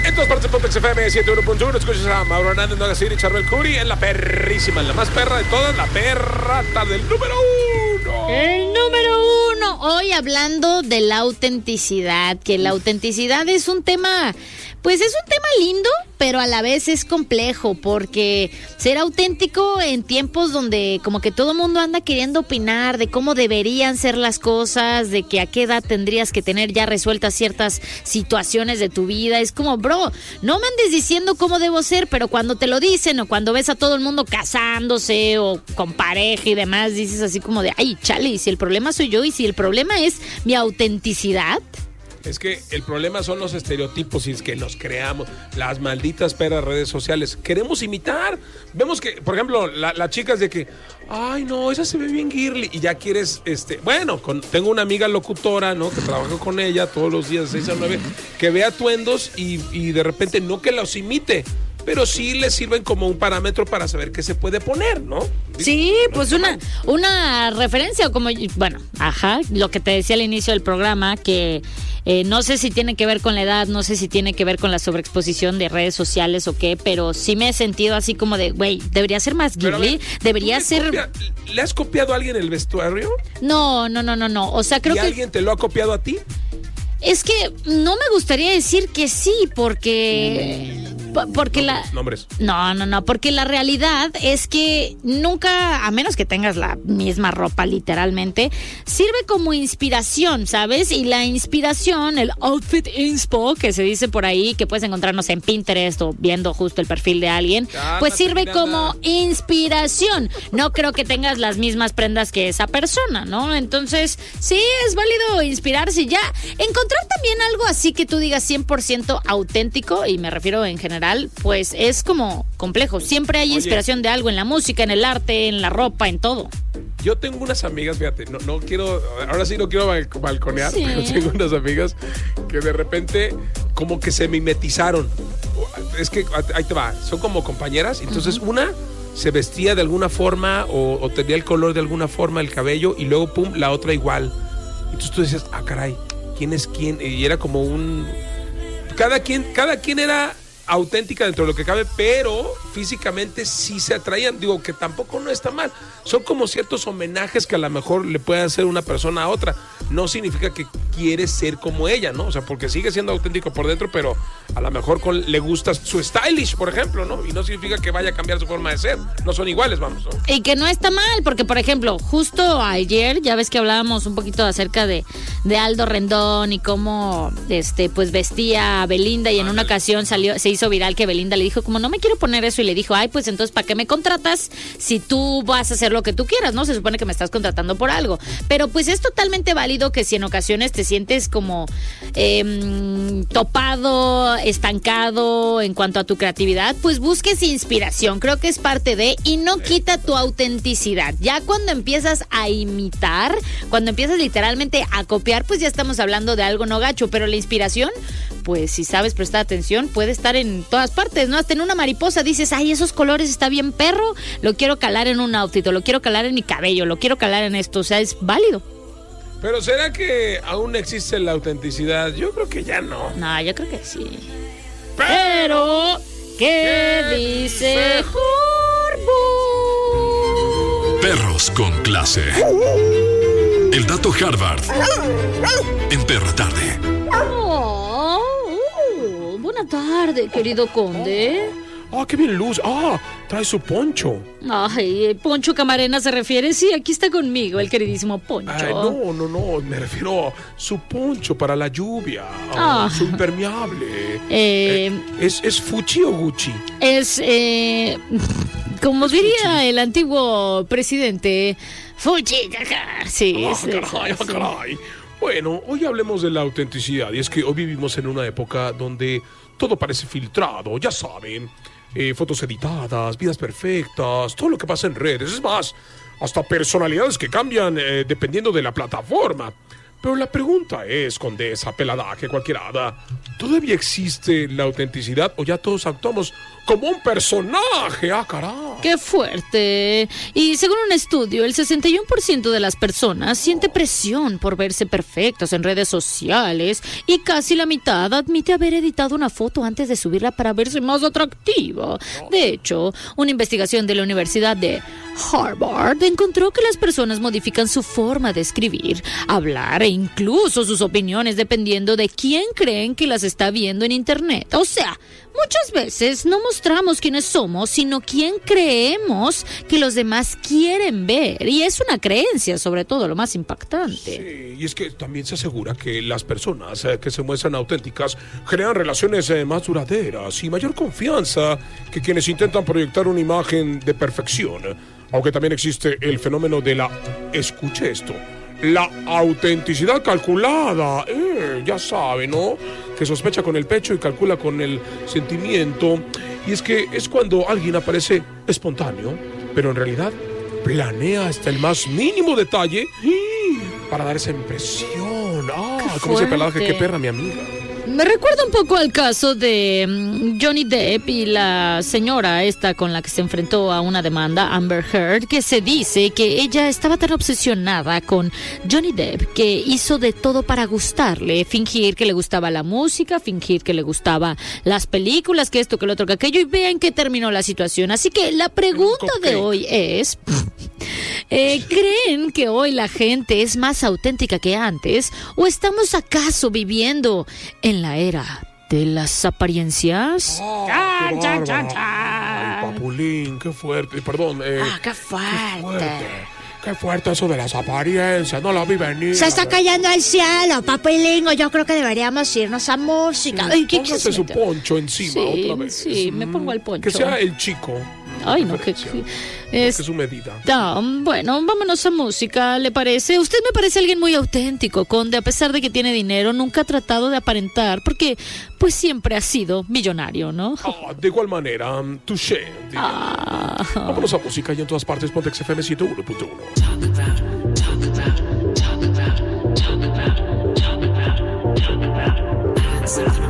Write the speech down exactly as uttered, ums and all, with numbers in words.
En todas partes, Pontex F M ciento uno punto uno. Escuchas a Mauro Hernández, Noga Siri, Charbel Curi en la perrísima, en la más perra de todas, la perra del número uno. El número uno. Hoy hablando de la autenticidad, que la autenticidad es un tema, pues es un tema lindo, pero a la vez es complejo, porque ser auténtico en tiempos donde como que todo el mundo anda queriendo opinar de cómo deberían ser las cosas, de que a qué edad tendrías que tener ya resueltas ciertas situaciones de tu vida, es como, bro, no me andes diciendo cómo debo ser, pero cuando te lo dicen o cuando ves a todo el mundo casándose o con pareja y demás, dices así como de, ay, chale, y si el problema soy yo y si el problema es mi autenticidad. Es que el problema son los estereotipos y es que los creamos, las malditas perras redes sociales. Queremos imitar. Vemos que, por ejemplo, la, la chica es de que, ay, no, esa se ve bien girly. Y ya quieres, este, bueno, con, tengo una amiga locutora, ¿no? Que trabajo con ella todos los días de seis a nueve, que ve atuendos y, y de repente no que los imite, pero sí le sirven como un parámetro para saber qué se puede poner, ¿no? Sí, no pues una, una referencia, como, bueno, ajá, lo que te decía al inicio del programa, que eh, no sé si tiene que ver con la edad, no sé si tiene que ver con la sobreexposición de redes sociales o qué, pero sí me he sentido así como de, güey, debería ser más girly, debería ser... Copia, ¿le has copiado a alguien el vestuario? No, no, no, no, no, o sea, creo ¿Y que... alguien te lo ha copiado a ti? Es que no me gustaría decir que sí, porque... Porque nombres, la... Nombres. No, no, no, porque la realidad es que nunca, a menos que tengas la misma ropa literalmente, sirve como inspiración, ¿sabes? Y la inspiración, el outfit inspo, que se dice por ahí, que puedes encontrarnos en Pinterest o viendo justo el perfil de alguien, Cálmate, pues sirve Miranda. como inspiración. No creo que tengas las mismas prendas que esa persona, ¿no? Entonces, sí, es válido inspirarse ya. Encontrar también algo así que tú digas cien por ciento auténtico, y me refiero en general, pues es como complejo. Siempre hay Oye, inspiración de algo en la música, en el arte, en la ropa, en todo. Yo tengo unas amigas, fíjate, no, no quiero, ahora sí no quiero bal- balconear, Sí. pero tengo unas amigas que de repente como que se mimetizaron. Es que ahí te va, son como compañeras, entonces uh-huh. una se vestía de alguna forma o, o tenía el color de alguna forma, el cabello, y luego pum, la otra igual. Entonces tú decías, ah, caray, ¿quién es quién? Y era como un... Cada quien, cada quien era auténtica dentro de lo que cabe, pero físicamente sí se atraían. Digo que tampoco no está mal. Son como ciertos homenajes que a lo mejor le puede hacer una persona a otra. No significa que quiere ser como ella, ¿no? O sea, porque sigue siendo auténtico por dentro, pero a lo mejor con, le gusta su stylish, por ejemplo, ¿no? Y no significa que vaya a cambiar su forma de ser. No son iguales, vamos, ¿no? Y que no está mal, porque por ejemplo, justo ayer, ya ves que hablábamos un poquito acerca de, de Aldo Rendón y cómo este, pues vestía a Belinda, y en una ocasión salió, se hizo viral que Belinda le dijo como, no me quiero poner eso, y le dijo, ay, pues entonces ¿para qué me contratas si tú vas a hacer lo que tú quieras, ¿no? Se supone que me estás contratando por algo. Pero pues es totalmente válido que si en ocasiones te sientes como eh, topado, estancado en cuanto a tu creatividad, pues busques inspiración. Creo que es parte de, y no quita tu autenticidad. Ya cuando empiezas a imitar, cuando empiezas literalmente a copiar, pues ya estamos hablando de algo no gacho, pero la inspiración, pues si sabes prestar atención, puede estar en todas partes, ¿no? Hasta en una mariposa dices, ay, esos colores está bien perro, lo quiero calar en un outfit, o lo quiero calar en mi cabello, lo quiero calar en esto, o sea, es válido. Pero ¿será que aún existe la autenticidad? Yo creo que ya no. No, yo creo que sí. Pero, ¿qué, ¿qué dice Jorbu? Perros con clase. El dato Harvard en Perra Tarde. Oh, uh, buena tarde, querido conde. ¡Ah, qué bien luz! ¡Ah, trae su poncho! Ay, Poncho Camarena se refiere. Sí, aquí está conmigo el queridísimo Poncho. Ay, no, no, no, me refiero a su poncho para la lluvia. Ah. Su impermeable. Eh, eh, ¿es, ¿Es Fuchi o Gucci? Es, eh, como es diría Fuchi. el antiguo presidente, Fuchi, caca. Sí, Ah, sí, caray, sí, ah, caray. Bueno, hoy hablemos de la autenticidad. Y es que hoy vivimos en una época donde todo parece filtrado, ya saben. Eh, fotos editadas, vidas perfectas, todo lo que pasa en redes. Es más, hasta personalidades que cambian eh, dependiendo de la plataforma. Pero la pregunta es, condesa, peladaje, cualquier hada, ¿todavía existe la autenticidad o ya todos actuamos como un personaje? ¡Ah, caray! qué fuerte. Y según un estudio, el sesenta y uno por ciento de las personas siente presión por verse perfectos en redes sociales y casi la mitad admite haber editado una foto antes de subirla para verse más atractiva. De hecho, una investigación de la Universidad de Harvard encontró que las personas modifican su forma de escribir, hablar e incluso sus opiniones dependiendo de quién creen que las está viendo en internet. O sea, muchas veces no mostramos quiénes somos, sino quién creemos que los demás quieren ver. Y es una creencia, sobre todo, lo más impactante. Sí, y es que también se asegura que las personas eh, que se muestran auténticas crean relaciones eh, más duraderas y mayor confianza que quienes intentan proyectar una imagen de perfección. Aunque también existe el fenómeno de la, escuche esto, la autenticidad calculada. Eh, ya sabe, ¿no? Que sospecha con el pecho y calcula con el sentimiento. Y es que es cuando alguien aparece espontáneo, pero en realidad planea hasta el más mínimo detalle para dar esa impresión. Ah, como ese pelaje, qué perra, mi amiga. Me recuerda un poco al caso de um, Johnny Depp y la señora esta con la que se enfrentó a una demanda, Amber Heard, que se dice que ella estaba tan obsesionada con Johnny Depp que hizo de todo para gustarle, fingir que le gustaba la música, fingir que le gustaba las películas, que esto, que lo otro, que aquello, y vean que terminó la situación. Así que la pregunta de hoy es... Eh, ¿Creen que hoy la gente es más auténtica que antes? ¿O estamos acaso viviendo en la era de las apariencias? Oh, ¡Chan, chan, chan, chan! Ay, Papulín, qué fuerte. Perdón. Eh, ¡Ah, qué fuerte! Qué fuerte. Qué fuerte eso de las apariencias, no la vi venir. Se está cayendo al cielo, Papulingo. Yo creo que deberíamos irnos a música. Sí, Ay, póngase su poncho encima sí, otra vez. Sí, me pongo el poncho. Que sea el chico. Ay, no, que... Es, es su medida. No, bueno, vámonos a música, ¿le parece? Usted me parece alguien muy auténtico, Conde. A pesar de que tiene dinero, nunca ha tratado de aparentar, porque pues siempre ha sido millonario, ¿no? Ah, de igual manera, um, touché. Ah. Vámonos a música y en todas partes Pontex F M ciento uno punto uno. Talk about, talk about, talk about, talk about, talk about, talk about.